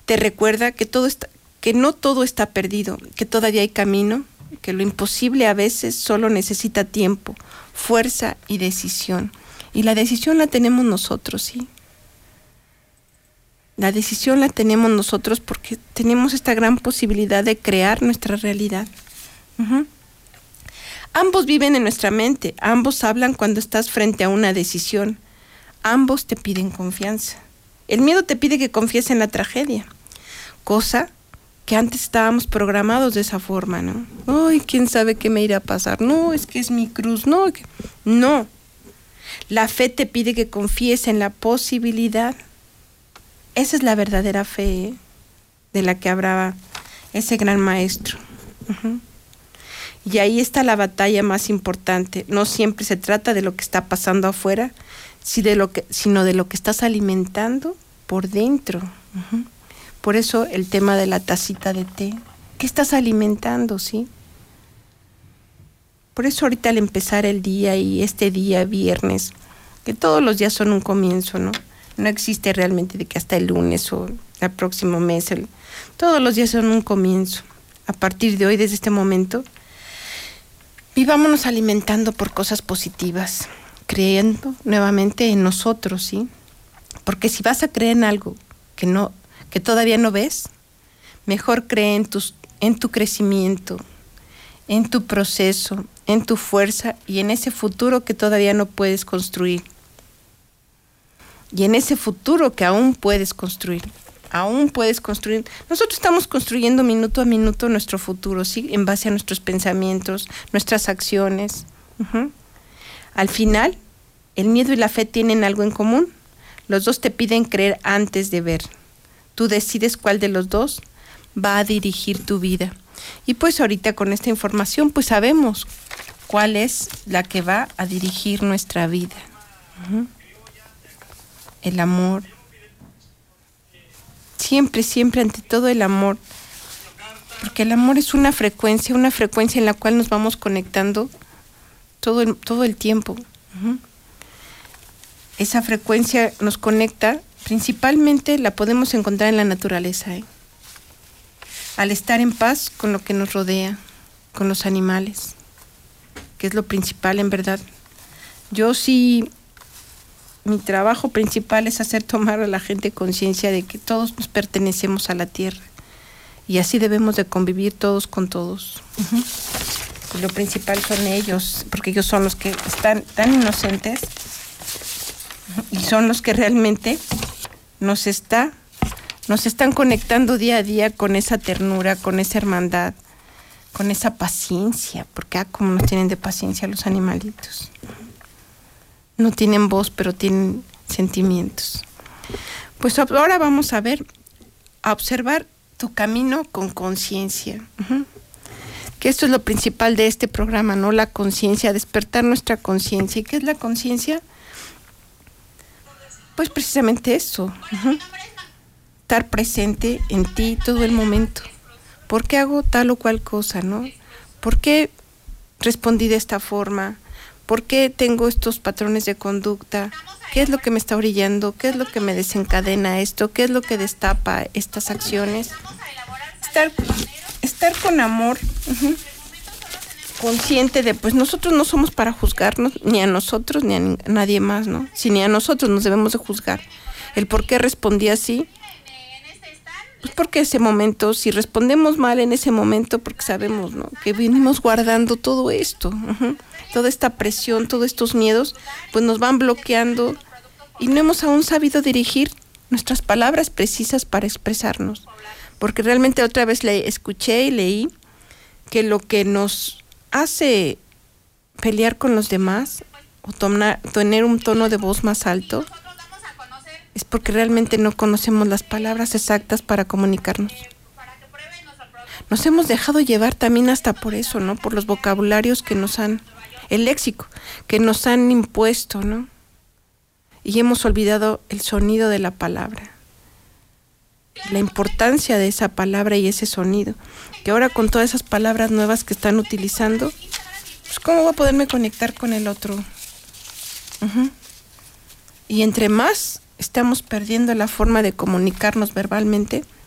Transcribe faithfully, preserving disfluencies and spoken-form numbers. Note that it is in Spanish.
te recuerda que todo está, que no todo está perdido, que todavía hay camino, que lo imposible a veces solo necesita tiempo, fuerza y decisión. Y la decisión la tenemos nosotros, ¿sí? La decisión la tenemos nosotros porque tenemos esta gran posibilidad de crear nuestra realidad. Uh-huh. Ambos viven en nuestra mente, ambos hablan cuando estás frente a una decisión, ambos te piden confianza. El miedo te pide que confíes en la tragedia, cosa que antes estábamos programados de esa forma, ¿no? Ay, quién sabe qué me irá a pasar. No, es que es mi cruz. No, que... no. La fe te pide que confíes en la posibilidad. Esa es la verdadera fe, ¿eh? De la que hablaba ese gran maestro. Uh-huh. Y ahí está la batalla más importante. No siempre se trata de lo que está pasando afuera, si de lo que, sino de lo que estás alimentando por dentro. Uh-huh. Por eso el tema de la tacita de té. ¿Qué estás alimentando, sí? Por eso ahorita al empezar el día y este día viernes, que todos los días son un comienzo, ¿no? No existe realmente de que hasta el lunes o el próximo mes. El, todos los días son un comienzo. A partir de hoy, desde este momento, vivámonos alimentando por cosas positivas, creyendo nuevamente en nosotros, ¿sí? Porque si vas a creer en algo que no, que todavía no ves, mejor cree en tus, en tu crecimiento, en tu proceso, en tu fuerza y en ese futuro que todavía no puedes construir. Y en ese futuro que aún puedes construir, aún puedes construir. Nosotros estamos construyendo minuto a minuto nuestro futuro, ¿sí? En base a nuestros pensamientos, nuestras acciones. Uh-huh. Al final, el miedo y la fe tienen algo en común. Los dos te piden creer antes de ver. Tú decides cuál de los dos va a dirigir tu vida. Y pues ahorita con esta información, pues sabemos cuál es la que va a dirigir nuestra vida. Uh-huh. El amor. Siempre, siempre, ante todo el amor. Porque el amor es una frecuencia, una frecuencia en la cual nos vamos conectando todo el, todo el tiempo. Uh-huh. Esa frecuencia nos conecta, principalmente la podemos encontrar en la naturaleza, ¿eh? Al estar en paz con lo que nos rodea, con los animales, que es lo principal en verdad. Yo sí... Mi trabajo principal es hacer tomar a la gente conciencia de que todos nos pertenecemos a la tierra y así debemos de convivir todos con todos. Uh-huh. Y lo principal son ellos, porque ellos son los que están tan inocentes y son los que realmente nos está, nos están conectando día a día con esa ternura, con esa hermandad, con esa paciencia, porque ah, como nos tienen de paciencia los animalitos. No tienen voz, pero tienen sentimientos. Pues ahora vamos a ver, a observar tu camino con conciencia. Uh-huh. Que esto es lo principal de este programa, ¿no? La conciencia, despertar nuestra conciencia. ¿Y qué es la conciencia? Pues precisamente eso. Uh-huh. Estar presente en ti todo el momento. ¿Por qué hago tal o cual cosa, no? ¿Por qué respondí de esta forma? ¿Por qué tengo estos patrones de conducta? ¿Qué es lo que me está orillando? ¿Qué es lo que me desencadena esto? ¿Qué es lo que destapa estas acciones? Estar, estar con amor, uh-huh. Consciente de, pues nosotros no somos para juzgarnos, ni a nosotros, ni a nadie más, ¿no? Si ni a nosotros nos debemos de juzgar. El por qué respondí así, pues porque ese momento, si respondemos mal en ese momento, porque sabemos, ¿no? Que venimos guardando todo esto, uh-huh. Toda esta presión, todos estos miedos, pues nos van bloqueando y no hemos aún sabido dirigir nuestras palabras precisas para expresarnos. Porque realmente otra vez le escuché y leí que lo que nos hace pelear con los demás o tomar, tener un tono de voz más alto es porque realmente no conocemos las palabras exactas para comunicarnos. Nos hemos dejado llevar también hasta por eso, ¿no? Por los vocabularios que nos han, el léxico que nos han impuesto, ¿no? Y hemos olvidado el sonido de la palabra, la importancia de esa palabra y ese sonido. Que ahora con todas esas palabras nuevas que están utilizando, pues ¿cómo voy a poderme conectar con el otro? Uh-huh. Y entre más estamos perdiendo la forma de comunicarnos verbalmente,